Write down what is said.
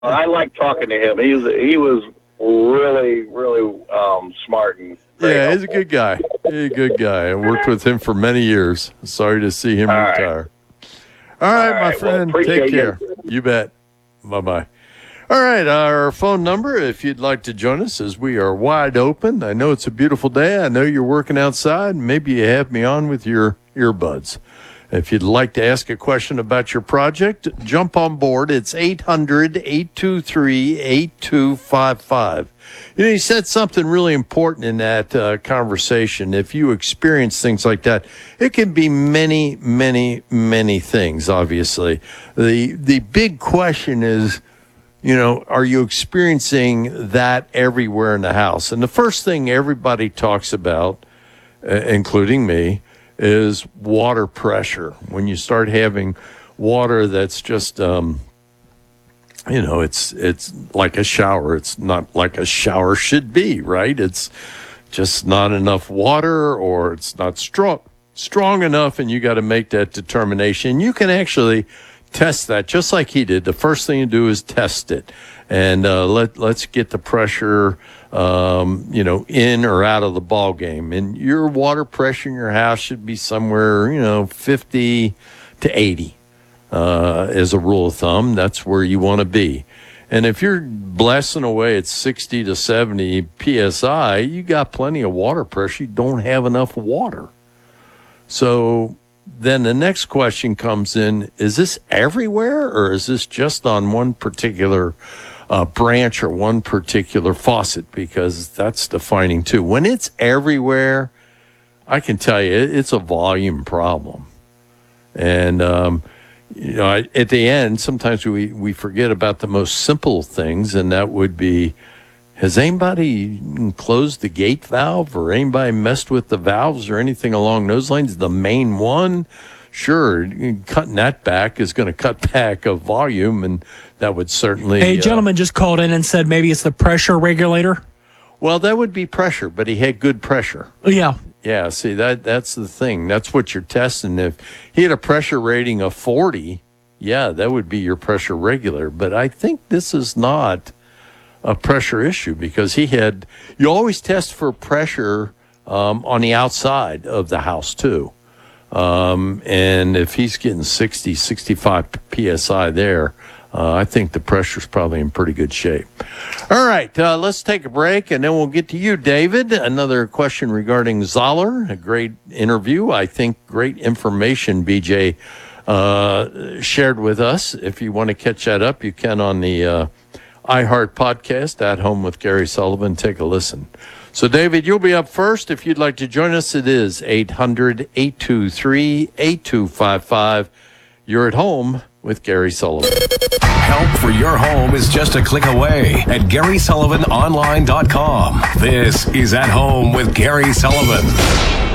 I like talking to him. He was really, really smart and Yeah, he's a good guy. He's a good guy. I worked with him for many years. Sorry to see him retire. All right, my friend. Well, take care. You bet. Bye-bye. All right, our phone number, if you'd like to join us, is we are wide open. I know it's a beautiful day. I know you're working outside. Maybe you have me on with your earbuds. If you'd like to ask a question about your project, jump on board. It's 800-823-8255. You know, you said something really important in that conversation. If you experience things like that, it can be many, many, many things, obviously. The big question is, you know, are you experiencing that everywhere in the house? And the first thing everybody talks about, including me, is water pressure. When you start having water that's just, you know, it's like a shower. It's not like a shower should be, right? It's just not enough water, or it's not strong enough, and you got to make that determination. You can actually test that just like he did. The first thing you do is test it, and let's get the pressure you know, in or out of the ball game. And your water pressure in your house should be somewhere, you know, 50 to 80 as a rule of thumb. That's where you want to be. And if you're blasting away at 60 to 70 psi, you got plenty of water pressure. You don't have enough water. So then the next question comes in, is this everywhere, or is this just on one particular branch or one particular faucet? Because that's defining too. When it's everywhere, I can tell you it's a volume problem. And, you know, at the end, sometimes we forget about the most simple things, and that would be, has anybody closed the gate valve, or anybody messed with the valves or anything along those lines? The main one, sure, cutting that back is going to cut back a volume, and that would certainly... Hey, a gentleman just called in and said maybe it's the pressure regulator. Well, that would be pressure, but he had good pressure. Yeah. Yeah, see, that's the thing. That's what you're testing. If he had a pressure rating of 40, yeah, that would be your pressure regulator. But I think this is not a pressure issue, because you always test for pressure on the outside of the house too. And if he's getting 60, 65 PSI there, I think the pressure's probably in pretty good shape. All right, let's take a break, and then we'll get to you, David. Another question regarding Zoller. A great interview. I think great information BJ shared with us. If you want to catch that up, you can on the iHeart podcast, At Home with Gary Sullivan. Take a listen. So, David, you'll be up first. If you'd like to join us, it is 800-823-8255. You're at home with Gary Sullivan. Help for your home is just a click away at GarySullivanOnline.com. This is At Home with Gary Sullivan.